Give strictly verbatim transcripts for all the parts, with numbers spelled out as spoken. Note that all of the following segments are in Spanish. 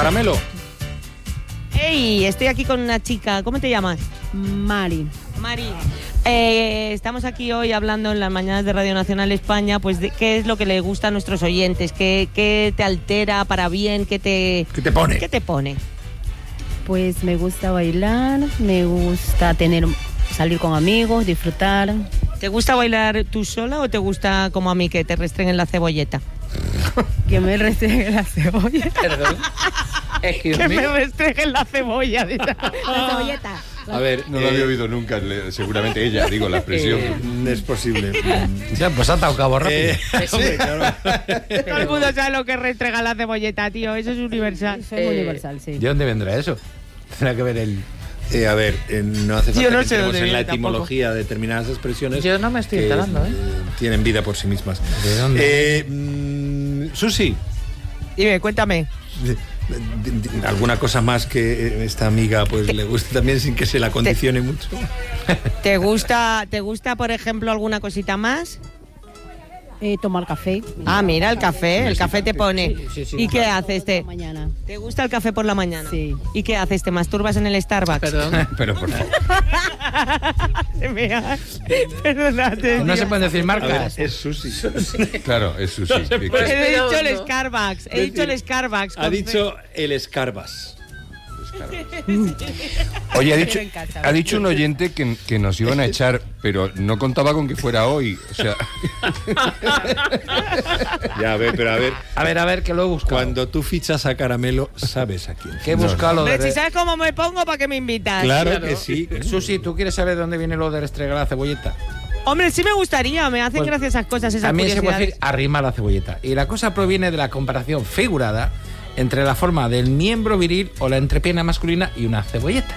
Caramelo. Hey, estoy aquí con una chica. ¿Cómo te llamas? Mari. Mari. Eh, estamos aquí hoy hablando en las mañanas de Radio Nacional España, pues de qué es lo que le gusta a nuestros oyentes, qué, qué te altera para bien, qué te... ¿Qué te pone? ¿Qué te pone? Pues me gusta bailar, me gusta tener, salir con amigos, disfrutar. ¿Te gusta bailar tú sola o te gusta como a mí que te restringen la cebolleta? Que me restringen la cebolla. Perdón. Que me, me restringen la cebolla. La cebolleta. A ver, no lo había oído nunca, le- seguramente ella, digo, la expresión. Eh, es posible. Ya, pues ha atado cabo rápido. Eh, hombre, claro. Todo el mundo sabe lo que restrega la cebolleta, tío. Eso es universal. Eso es Eh, universal, sí. ¿De dónde vendrá eso? Tendrá que ver el... Eh, a ver, eh, no hace falta Yo no que sé entremos dónde en la viene etimología de determinadas expresiones. Yo no me estoy que, enterando, ¿eh? Tienen vida por sí mismas. ¿De dónde? Eh, mm, Susi, Dime, cuéntame. de- de- de- alguna cosa más que esta amiga pues le guste también sin que se la condicione mucho. ¿Te gusta, ¿Te gusta, por ejemplo, alguna cosita más? Eh, tomar café. Ah, mira, el café. El café te pone. Sí, sí, sí. ¿Y qué haces? ¿Te, Mañana. ¿Te gusta el café por la mañana? Sí. ¿Y qué haces? ¿Te masturbas en el Starbucks? Perdón. Pero por favor. Mira, perdónate. No tío. se pueden decir A ver, marcas. es Susi. Claro, es Susi. He dicho el Starbucks. He dicho el Starbucks. Ha dicho el Escarbas. Oye, ha dicho, ha dicho un oyente que, que nos iban a echar, pero no contaba con que fuera hoy. O sea, Ya, a ver, pero a ver. A ver, a ver, que lo he buscado. Cuando tú fichas a Caramelo, sabes a quién. Que he buscado lo Hombre, de... si sabes cómo me pongo, ¿para qué me invitas? Claro, Claro. que sí. Susi, ¿tú quieres saber de dónde viene lo de restregar la cebolleta? Hombre, sí me gustaría. Me hacen Pues, gracia esas cosas, esas También se puede curiosidades. decir arrima la cebolleta. Y la cosa proviene de la comparación figurada entre la forma del miembro viril o la entrepierna masculina y una cebolleta.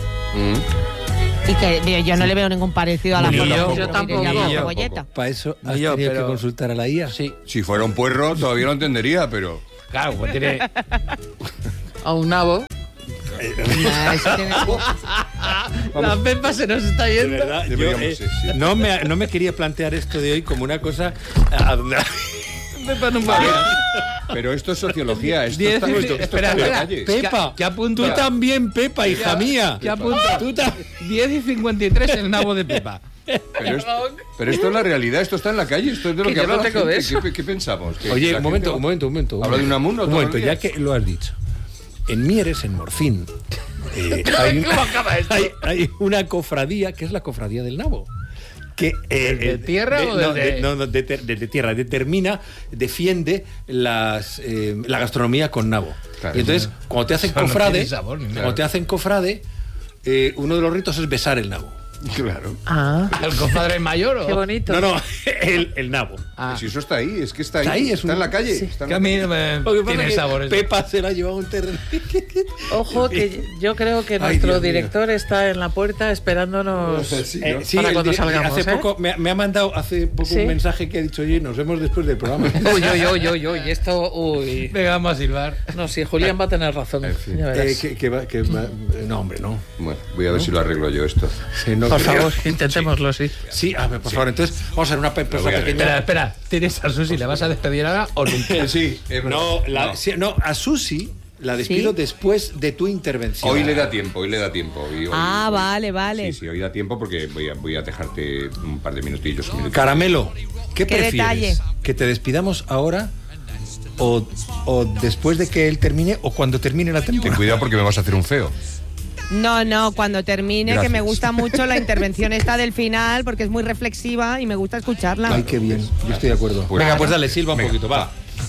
Y que digo, yo no le veo ningún parecido a la Ni forma yo. como Yo tiene tampoco. la Ni yo cebolleta. Para eso Ni has yo, tenido pero- que consultar a la I A. Sí, si fuera un puerro todavía lo entendería, pero... claro, pues tiene... A un nabo. Ah, eso tiene- La pepa se nos está De yendo. verdad, yo, Deberíamos, eh, sí, sí. no, me, no me quería plantear esto de hoy como una cosa a donde... Pepa no va. Pero esto es sociología, esto Diez- está, esto, esto espera, está en la espera. calle. Pepa, ¿Qué apunta? tú también, Pepa, hija mía. ¿Qué apunta? Tú ta- diez y cincuenta y tres el nabo de Pepa. Pero, es- pero esto es la realidad, esto está en la calle, esto es de lo Que que, yo habla no la tengo de gente. eso. ¿Qué, qué pensamos? ¿Que Oye, la un momento, gente un momento, un momento. habla de una muna Un todos momento, los ya días? que lo has dicho. En Mieres, en Morcín, eh, hay, un- hay- hay una cofradía que es la cofradía del nabo. Que, eh, ¿De eh, tierra o no, desde- de, no, no, de, ter- desde tierra, determina, defiende las, eh, la gastronomía con nabo. Claro. Y entonces, cuando te hacen Eso no cofrade, tiene sabor ni nada. cuando te hacen cofrade, eh, uno de los ritos es besar el nabo. Claro. Ah, ¿El compadre mayor o...? qué bonito. No, no, el, el nabo. Ah, Si eso está ahí, es que está ahí. Está ahí, es está un- en la calle. sí. está en que la a mí calle. me Lo que pasa tiene es que sabor eso. Pepa se la ha llevado a un terreno. Ojo, que yo creo que Ay, nuestro Dios mío. director está en la puerta esperándonos. Sí, ¿no? Eh, sí, Para el cuando di- salgamos, Hace ¿eh? poco me, me ha mandado hace poco ¿Sí? un mensaje que ha dicho, oye, nos vemos después del programa. Uy, uy, uy, uy, uy, esto, uy. Venga, vamos a silbar. No, sí, Julián va a tener razón. En fin. Ya verás. Eh, que, que va- que va- no, hombre, no. Bueno, voy a ver si lo arreglo yo esto. Sí, no Por creo. favor, intentémoslo, sí. Sí, a ver, por favor. Entonces, vamos a hacer una pe- cosa voy a pequeña. Espera, espera. ¿Tienes a Susi? ¿Le vas a despedir ahora o nunca? Sí, es verdad. No, la- No. sí, no, a Susi la despido ¿Sí? después de tu intervención. Hoy le da tiempo, hoy le da tiempo. Hoy- hoy- Ah, hoy- vale, vale. Sí, sí, hoy da tiempo porque voy a, voy a dejarte un par de minutillos. un minutito. Caramelo, ¿qué, ¿Qué prefieres? detalle? ¿Que te despidamos ahora o, o después de que él termine o cuando termine la Ten temporada? cuidado porque me vas a hacer un feo. No, no, cuando termine, que me Gracias. gusta mucho la intervención esta del final, porque es muy reflexiva y me gusta escucharla. Ay, qué bien, yo estoy de acuerdo. Pues- Venga, pues dale, silba un Venga, poquito, va.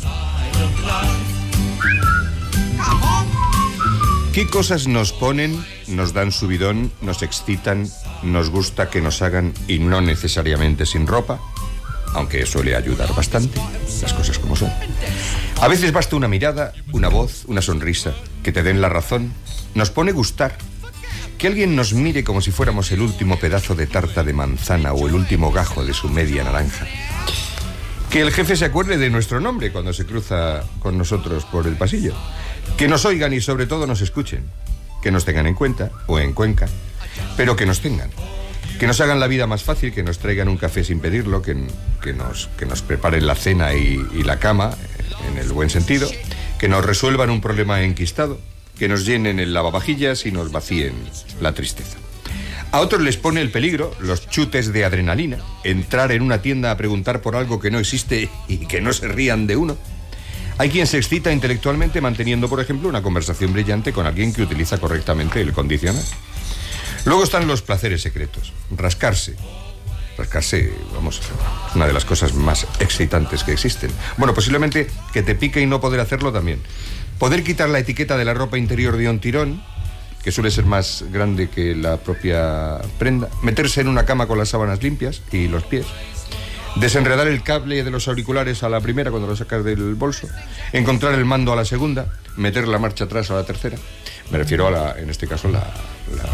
¿Qué cosas nos ponen, nos dan subidón, nos excitan, nos gusta que nos hagan y no necesariamente sin ropa? Aunque suele ayudar bastante, las cosas como son. A veces basta una mirada, una voz, una sonrisa, que te den la razón. Nos pone gustar. Que alguien nos mire como si fuéramos el último pedazo de tarta de manzana o el último gajo de su media naranja. Que el jefe se acuerde de nuestro nombre cuando se cruza con nosotros por el pasillo. Que nos oigan y sobre todo nos escuchen. Que nos tengan en cuenta o en Cuenca, pero que nos tengan. Que nos hagan la vida más fácil, que nos traigan un café sin pedirlo, que, que, nos, que nos preparen la cena y, y la cama, en el buen sentido. Que que nos resuelvan un problema enquistado, que nos llenen el lavavajillas y nos vacíen la tristeza. A otros les pone el peligro, los chutes de adrenalina, entrar en una tienda a preguntar por algo que no existe y que no se rían de uno. Hay quien se excita intelectualmente manteniendo, por ejemplo, una conversación brillante con alguien que utiliza correctamente el condicional. Luego están los placeres secretos, rascarse. Rascarse, vamos, es una de las cosas más excitantes que existen. Bueno, posiblemente que te pique y no poder hacerlo también. Poder quitar la etiqueta de la ropa interior de un tirón, que suele ser más grande que la propia prenda, meterse en una cama con las sábanas limpias y los pies, desenredar el cable de los auriculares a la primera cuando lo sacas del bolso, encontrar el mando a la segunda, meter la marcha atrás a la tercera. Me refiero a, la, en este caso, la, la...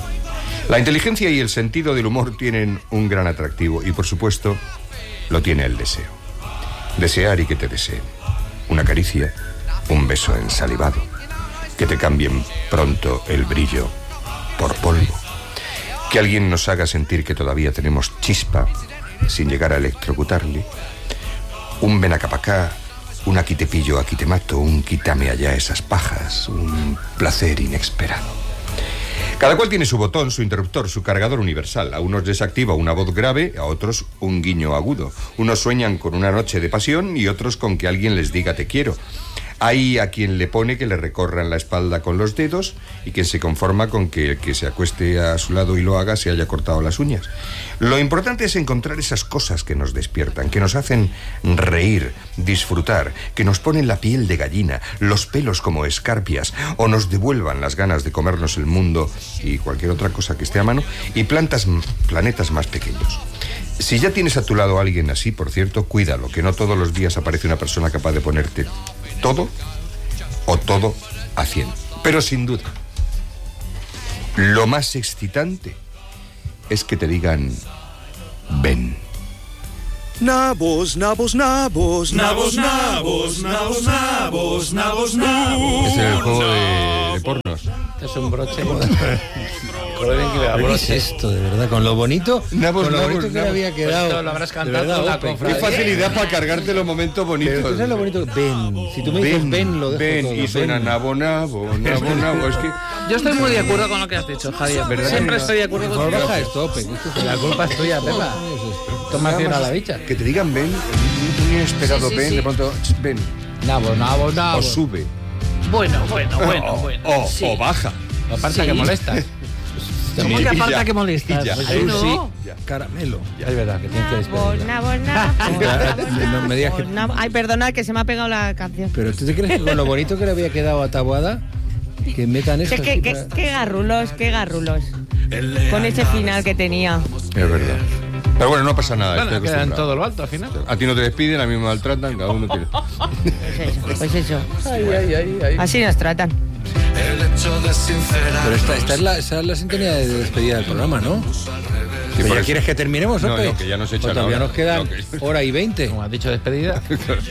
La inteligencia y el sentido del humor tienen un gran atractivo y, por supuesto, lo tiene el deseo. Desear y que te deseen. Una caricia, un beso ensalivado, que te cambien pronto el brillo por polvo, que alguien nos haga sentir que todavía tenemos chispa sin llegar a electrocutarle, un ven acá pa' acá, un aquí te pillo, aquí te mato, un quítame allá esas pajas, un placer inesperado. Cada cual tiene su botón, su interruptor, su cargador universal. A unos les activa una voz grave, a otros un guiño agudo. Unos sueñan con una noche de pasión y otros con que alguien les diga te quiero. Hay a quien le pone que le recorran la espalda con los dedos y quien se conforma con que el que se acueste a su lado y lo haga se haya cortado las uñas. Lo importante es encontrar esas cosas que nos despiertan, que nos hacen reír, disfrutar, que nos ponen la piel de gallina, los pelos como escarpias, o nos devuelvan las ganas de comernos el mundo y cualquier otra cosa que esté a mano, y plantas planetas más pequeños. Si ya tienes a tu lado a alguien así, por cierto, cuídalo, que no todos los días aparece una persona capaz de ponerte todo o todo a cien. Pero sin duda, lo más excitante es que te digan ven. Nabos, nabos, nabos, nabos, nabos, nabos, nabos, nabos, nabos. Es el juego de, de pornos. Es un broche. ¿Qué es esto, de verdad? Con lo bonito, Nabos, con lo nabos, bonito que nabos. había quedado. Pues esto lo habrás cantado de verdad, la Ope, cofradía. Qué facilidad para cargarte los momentos bonitos. Pero tú sabes lo bonito. Ven. Si tú me dices ven, lo dejo ven, todo. y suena Ven. nabo, nabo, nabo, nabo. Es que Yo estoy muy de acuerdo con lo que has dicho, Javier. ¿Verdad? Siempre estoy de acuerdo Por favor, contigo. baja esto, Ope. que esto es- La culpa es tuya, Pepa. Toma acción a la bicha. que te digan ven, un inesperado Sí, sí, ven, sí. de pronto ven, Nabo, nabo, nabo. o sube, Bueno, bueno, bueno, o, bueno. o, Sí. o baja. Aparte Sí. que molestas. ¿Cómo Y que aparte ya, que molestas? y ya. Pues Ay, sí, no. sí. Caramelo. Es verdad que tienes que Nabos, despedirla. nabos, nabos. No me digas que... Nabos. Ay, perdona, que se me ha pegado la canción. Pero ¿tú te crees que con lo bonito que le había quedado a Taboada, que metan Es esto? que, así que, para- qué garrulos, qué garrulos. Con ese final que tenía. Es verdad. Pero bueno, no pasa nada. Bueno, estoy queda en acostumbrado. todo lo alto al final. A ti no te despiden, a mí me maltratan, cada uno tiene. Pues eso, pues eso. Ay, ay, ay, ay. Así nos tratan. Pero esta, esta es la, esa es la sintonía de despedida del programa, ¿no? ¿Pero por ya eso- quieres que terminemos, No, Ope? no, que ya nos echan Pues todavía ahora. nos quedan No, que- hora y veinte. Como has dicho, despedida.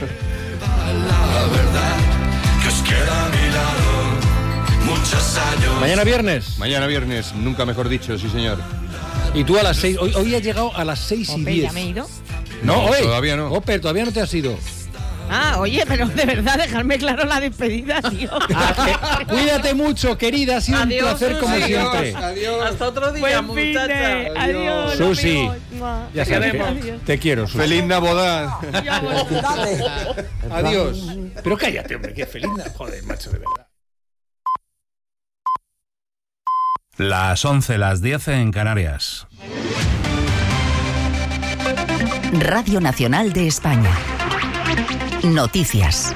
Mañana viernes. Mañana viernes, nunca mejor dicho, sí señor. Y tú a las seis. Hoy, hoy has llegado a las seis y Ope, diez. ya me he ido. No, No, hoy. todavía no. Ope, todavía no te has ido. Ah, oye, pero de verdad, dejarme claro la despedida, tío. Cuídate mucho, querida. Ha sido Adiós, un placer como Susi. siempre. Hasta otro día, Buen fin de. muchacha. Adiós. Susi. amigos. Mua. Ya sabes que Adiós. te quiero, Susi. ¡Feliz Navidad! Adiós. Pero cállate, hombre, que feliz. na- Joder, macho, de verdad. Las once, las diez en Canarias. Radio Nacional de España. Noticias.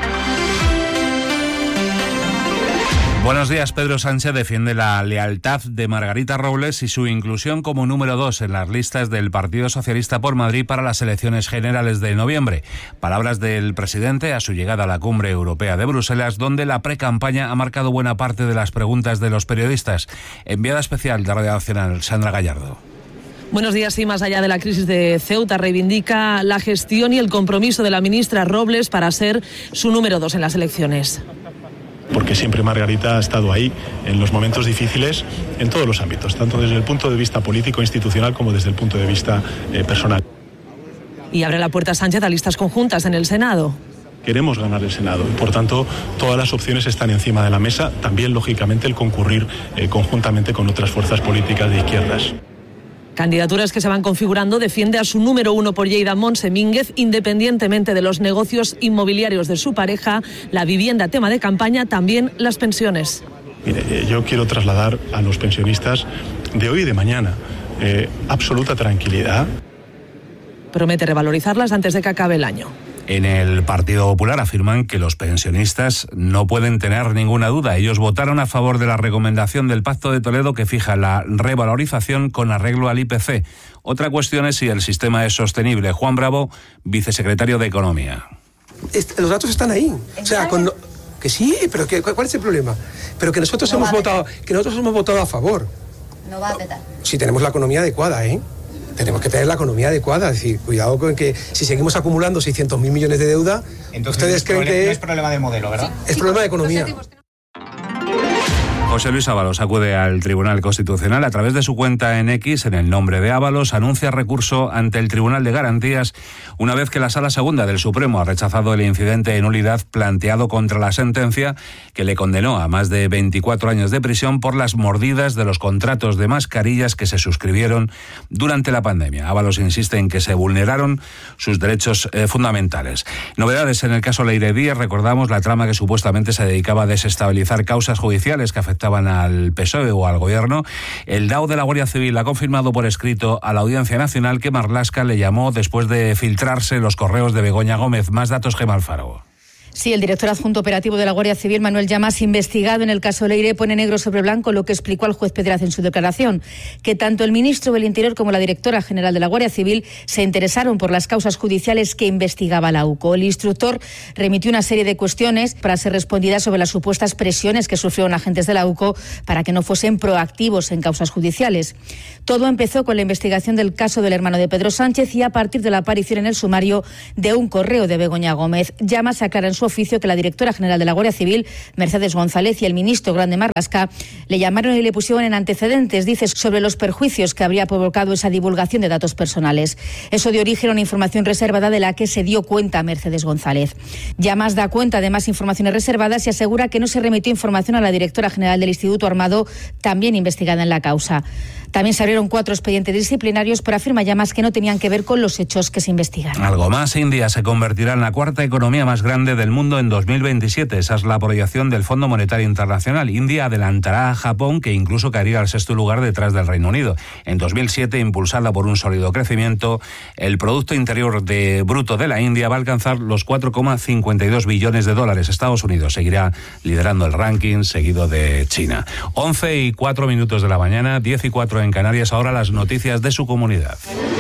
Buenos días. Pedro Sánchez defiende la lealtad de Margarita Robles y su inclusión como número dos en las listas del Partido Socialista por Madrid para las elecciones generales de noviembre. Palabras del presidente a su llegada a la Cumbre Europea de Bruselas, donde la precampaña ha marcado buena parte de las preguntas de los periodistas. Enviada especial de Radio Nacional, Sandra Gallardo. Buenos días. Y más allá de la crisis de Ceuta, reivindica la gestión y el compromiso de la ministra Robles para ser su número dos en las elecciones. Porque siempre Margarita ha estado ahí en los momentos difíciles en todos los ámbitos, tanto desde el punto de vista político, institucional, como desde el punto de vista eh, personal. Y abre la puerta Sánchez a listas conjuntas en el Senado. queremos ganar el Senado. Y, por tanto, todas las opciones están encima de la mesa, también, lógicamente, el concurrir eh, conjuntamente con otras fuerzas políticas de izquierdas. Candidaturas que se van configurando. Defiende a su número uno por Lleida, Montse Mínguez, independientemente de los negocios inmobiliarios de su pareja, la vivienda tema de campaña, también las pensiones. Mire, yo quiero trasladar a los pensionistas de hoy y de mañana eh, absoluta tranquilidad. Promete revalorizarlas antes de que acabe el año. En el Partido Popular afirman que los pensionistas no pueden tener ninguna duda. Ellos votaron a favor de la recomendación del Pacto de Toledo que fija la revalorización con arreglo al I P C. Otra cuestión es si el sistema es sostenible. Juan Bravo, vicesecretario de Economía. Los datos están ahí. O sea, cuando, que sí, pero que, ¿cuál es el problema? Pero que nosotros no hemos votado, que nosotros hemos votado a favor. No va a petar. Si tenemos la economía adecuada, ¿eh? Tenemos que tener la economía adecuada, es decir, cuidado con que si seguimos acumulando seiscientos mil millones de deuda, entonces ustedes creen que no es problema de modelo, ¿verdad? Es problema de economía. José Luis Ábalos acude al Tribunal Constitucional. A través de su cuenta en X, en el nombre de Ábalos, anuncia recurso ante el Tribunal de Garantías una vez que la Sala Segunda del Supremo ha rechazado el incidente de nulidad planteado contra la sentencia que le condenó a más de veinticuatro años de prisión por las mordidas de los contratos de mascarillas que se suscribieron durante la pandemia. Ábalos insiste en que se vulneraron sus derechos eh, fundamentales. Novedades en el caso Leire Díez. Recordamos la trama que supuestamente se dedicaba a desestabilizar causas judiciales que afectaban al P S O E o al Gobierno. El D A O de la Guardia Civil ha confirmado por escrito a la Audiencia Nacional que Marlaska le llamó después de filtrarse los correos de Begoña Gómez. Más datos, Gemma Alfaro. Sí, el director adjunto operativo de la Guardia Civil, Manuel Llamas, investigado en el caso Leire, pone negro sobre blanco lo que explicó al juez Pedraz en su declaración, que tanto el ministro del Interior como la directora general de la Guardia Civil se interesaron por las causas judiciales que investigaba la U C O. El instructor remitió una serie de cuestiones para ser respondidas sobre las supuestas presiones que sufrieron agentes de la U C O para que no fuesen proactivos en causas judiciales. Todo empezó con la investigación del caso del hermano de Pedro Sánchez y a partir de la aparición en el sumario de un correo de Begoña Gómez. Llamas aclara en su oficio que la directora general de la Guardia Civil, Mercedes González, y el ministro Grande Marlaska le llamaron y le pusieron en antecedentes, dice, sobre los perjuicios que habría provocado esa divulgación de datos personales. Eso dio origen a una información reservada de la que se dio cuenta Mercedes González. Llamas da cuenta de más informaciones reservadas y asegura que no se remitió información a la directora general del Instituto Armado, también investigada en la causa. También se abrieron cuatro expedientes disciplinarios, pero afirma Llamas que no tenían que ver con los hechos que se investigan. Algo más, India se convertirá en la cuarta economía más grande del mundo en dos mil veintisiete. Esa es la proyección del Fondo Monetario Internacional. India adelantará a Japón, que incluso caería al sexto lugar detrás del Reino Unido. En dos mil siete, impulsada por un sólido crecimiento, el Producto Interior de Bruto de la India va a alcanzar los cuatro coma cincuenta y dos billones de dólares. Estados Unidos seguirá liderando el ranking, seguido de China. once y cuatro minutos de la mañana, diez y cuatro en Canarias. Ahora las noticias de su comunidad.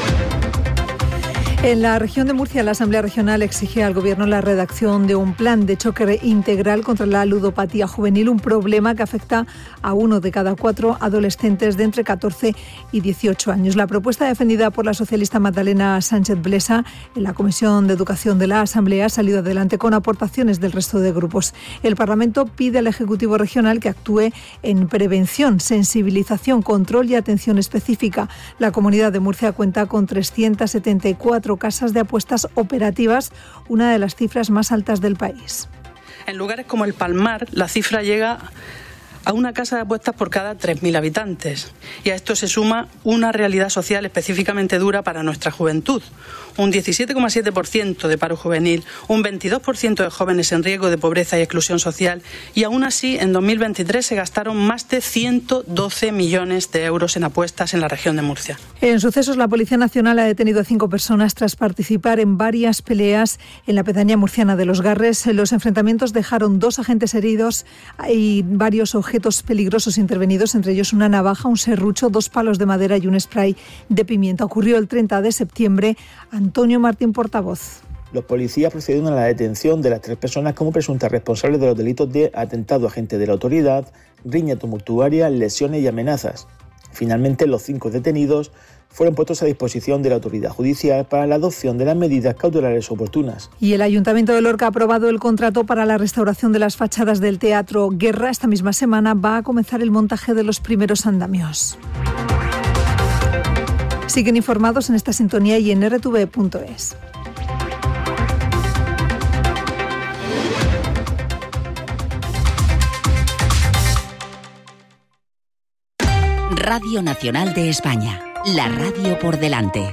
En la región de Murcia, la Asamblea Regional exige al Gobierno la redacción de un plan de choque integral contra la ludopatía juvenil, un problema que afecta a uno de cada cuatro adolescentes de entre catorce y dieciocho años. La propuesta defendida por la socialista Magdalena Sánchez Blesa en la Comisión de Educación de la Asamblea ha salido adelante con aportaciones del resto de grupos. El Parlamento pide al Ejecutivo Regional que actúe en prevención, sensibilización, control y atención específica. La Comunidad de Murcia cuenta con trescientas setenta y cuatro casas de apuestas operativas, una de las cifras más altas del país. En lugares como el Palmar, la cifra llega a una casa de apuestas por cada tres mil habitantes. Y a esto se suma una realidad social específicamente dura para nuestra juventud. Un diecisiete coma siete por ciento de paro juvenil, un veintidós por ciento de jóvenes en riesgo de pobreza y exclusión social, y aún así en dos mil veintitrés se gastaron más de ciento doce millones de euros en apuestas en la región de Murcia. En sucesos, la Policía Nacional ha detenido a cinco personas tras participar en varias peleas en la pedanía murciana de Los Garres. Los enfrentamientos dejaron dos agentes heridos y varios objetos peligrosos intervenidos, entre ellos una navaja, un serrucho, dos palos de madera y un spray de pimienta. Ocurrió el treinta de septiembre. Antonio Martín, portavoz. Los policías procedieron a la detención de las tres personas como presuntas responsables de los delitos de atentado a agente de la autoridad, riña tumultuaria, lesiones y amenazas. Finalmente, los cinco detenidos fueron puestos a disposición de la autoridad judicial para la adopción de las medidas cautelares oportunas. Y el Ayuntamiento de Lorca ha aprobado el contrato para la restauración de las fachadas del Teatro Guerra. Esta misma semana va a comenzar el montaje de los primeros andamios. Siguen informados en esta sintonía y en erre te ve punto es. Radio Nacional de España. La radio por delante.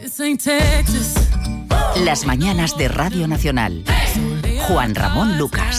Las mañanas de Radio Nacional. Juan Ramón Lucas.